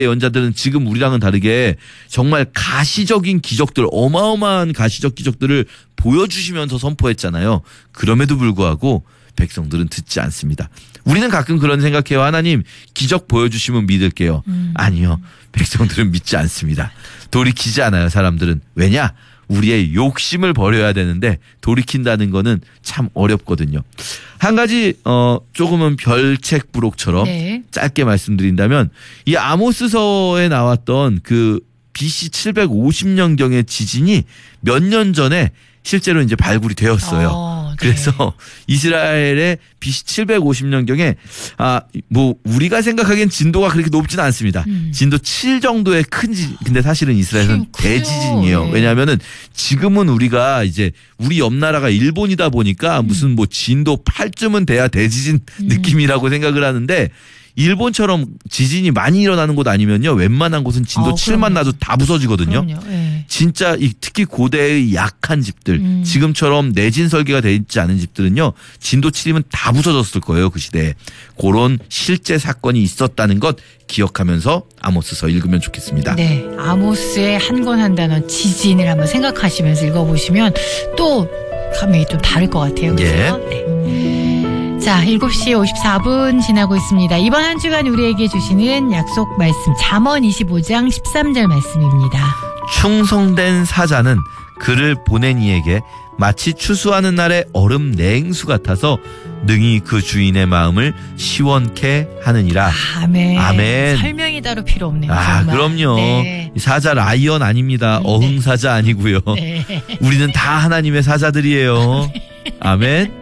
예언자들은 지금 우리랑은 다르게 정말 가시적인 기적들, 어마어마한 가시적 기적들을 보여주시면서 선포했잖아요. 그럼에도 불구하고 백성들은 듣지 않습니다. 우리는 가끔 그런 생각해요. 하나님 기적 보여주시면 믿을게요. 아니요. 백성들은 믿지 않습니다. 돌이키지 않아요. 사람들은. 왜냐? 우리의 욕심을 버려야 되는데 돌이킨다는 거는 참 어렵거든요. 한 가지 조금은 별책부록처럼 네. 짧게 말씀드린다면 이 아모스서에 나왔던 그 BC 750년경의 지진이 몇 년 전에 실제로 이제 발굴이 되었어요. 네. 그래서 이스라엘의 BC 750년경에 뭐 우리가 생각하기엔 진도가 그렇게 높지는 않습니다. 진도 7 정도의 큰 지진. 근데 사실은 이스라엘은 대지진이에요. 네. 왜냐하면은 지금은 우리가 이제 우리 옆 나라가 일본이다 보니까 무슨 뭐 진도 8쯤은 돼야 대지진 느낌이라고 생각을 하는데 일본처럼 지진이 많이 일어나는 곳 아니면요. 웬만한 곳은 진도 7만 나도 다 부서지거든요. 네. 진짜 특히 고대의 약한 집들 지금처럼 내진 설계가 돼 있지 않은 집들은요. 진도 7이면 다 부서졌을 거예요. 그 시대에. 그런 실제 사건이 있었다는 것 기억하면서 아모스서 읽으면 좋겠습니다. 네. 아모스의 한 권 한 단어 지진을 한번 생각하시면서 읽어보시면 또 감이 좀 다를 것 같아요. 그렇죠? 예. 네. 자, 7시 54분 지나고 있습니다. 이번 한 주간 우리에게 주시는 약속 말씀 잠언 25장 13절 말씀입니다. 충성된 사자는 그를 보낸 이에게 마치 추수하는 날의 얼음 냉수 같아서 능히 그 주인의 마음을 시원케 하느니라. 아멘. 아멘. 설명이 따로 필요 없네요. 정말. 그럼요. 네. 사자 라이언 아닙니다. 어흥사자 아니고요. 네. 우리는 다 하나님의 사자들이에요. 아멘.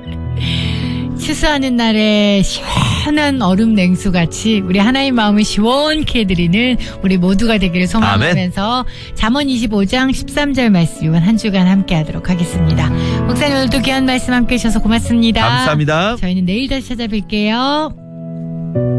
추수하는 날에 시원한 얼음 냉수같이 우리 하나님 마음을 시원케 해드리는 우리 모두가 되기를 소망하면서 잠언 25장 13절 말씀 이번 한 주간 함께 하도록 하겠습니다. 목사님 오늘도 귀한 말씀 함께 해주셔서 고맙습니다. 감사합니다. 저희는 내일 다시 찾아뵐게요.